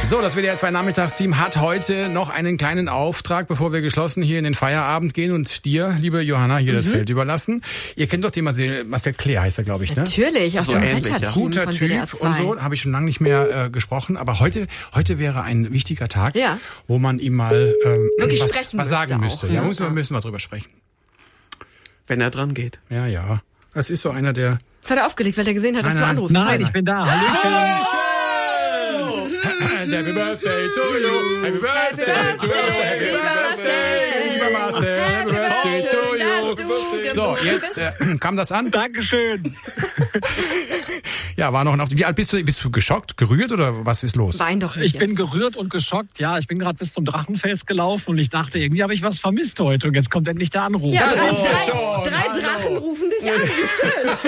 So, das WDR 2 Nachmittagsteam hat heute noch einen kleinen Auftrag, bevor wir geschlossen hier in den Feierabend gehen und dir, liebe Johanna, hier das Feld überlassen. Ihr kennt doch den Marcel Claire, heißt er, glaube ich, ne? Natürlich, aus dem Wetterteam Guter von Typ WDR 2. und so, habe ich schon lange nicht mehr gesprochen. Aber heute wäre ein wichtiger Tag, wo man ihm mal was sagen müsste. Ja, müssen wir drüber sprechen. Wenn er dran geht. Ja. Das ist so einer, der... Das hat er aufgelegt, weil er gesehen hat, dass du anrufst. Nein, ich bin da. Hallöchen. Happy birthday to you. Happy birthday to you. Happy birthday, lieber Marcel. Happy birthday to you. So, jetzt kam das an. Dankeschön. Ja, war noch ein Auftritt. Wie alt bist du? Bist du geschockt, gerührt oder was ist los? Wein doch nicht. Ich bin gerührt und geschockt. Ja, ich bin gerade bis zum Drachenfels gelaufen und ich dachte, irgendwie habe ich was vermisst heute und jetzt kommt endlich der Anruf. Ja, drei Drachen rufen dich an. Wie schön.